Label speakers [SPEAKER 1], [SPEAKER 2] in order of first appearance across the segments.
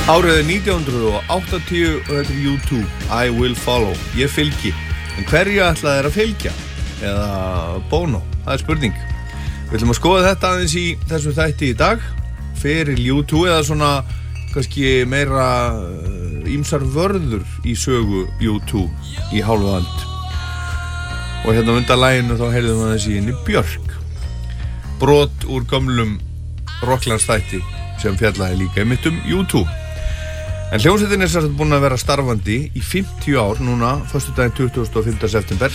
[SPEAKER 1] Árið 1980 og þetta U2, I Will Follow, ég fylgi. En hverju ætla þeir að fylgja? Eða Bono, það spurning. Við ætlum að skoða þetta aðeins í þessu þætti í dag. Fyrir U2 eða svona kannski meira ýmsar vörður í sögu U2 í hálfa öld. Og hérna undan laginu þá heyrðum við þessi inni Björk. Brot úr gömlum rocklandsþætti sem fjallaði líka einmitt U2. En hljómsveitin sérst búin að vera starfandi í 50 ár núna, föstudaginn 25. september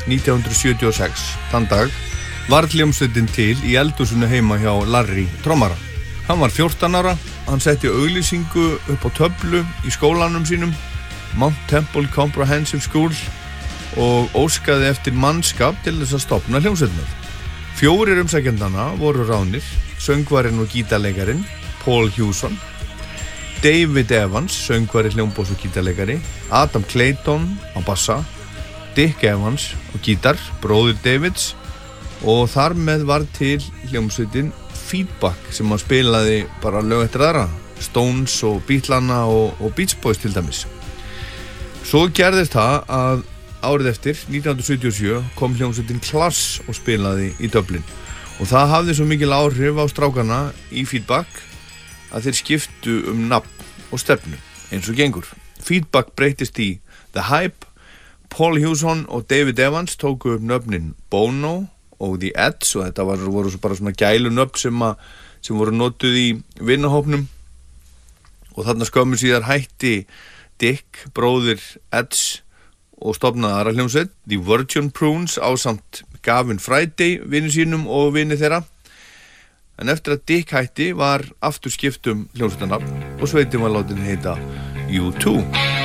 [SPEAKER 1] 1976. Þann dag varð hljómsveitin til í eldhúsinu heima hjá Larry trommara. Hann var 14 ára, hann setti auglýsingu upp á töflu í skólanum sínum, Mount Temple Comprehensive School, og óskaði eftir mannskap til þess að stofna hljómsveitina. 4 umsækjendana voru ráðnir, söngvarinn og gítarleikarin Paul Hewson, David Evans, söngvari, hljómborðs og gítarleikari, Adam Clayton á bassa, Dick Evans á gítar, bróðir Davids, og þar með var til hljómsveitin Feedback sem hann spilaði bara lög eftir aðra, Stones og Beatlana og Beach Boys til dæmis. Svo gerðist það að árið eftir, 1977, kom hljómsveitin Class og spilaði í Dublin. Og það hafði svo mikil áhrif á strákana í Feedback að þeir skiptu nafn og stefnu, eins og gengur. Feedback breytist í The Hype, Paul Hewson og David Evans tóku upp nöfnin Bono og The Edge, og þetta voru bara svona gælu nöfn sem voru notuð í vinahópnum. Og þarna skömmu síðar hætti Dick, bróðir Edge, og stofnaði aðra hljómsveit, The Virgin Prunes, ásamt Gavin Friday, vini sínum og vini þeirra. En eftir að Dick hætti var aftur skipt hljómsveitarnafn og sveitin var látin heita U2.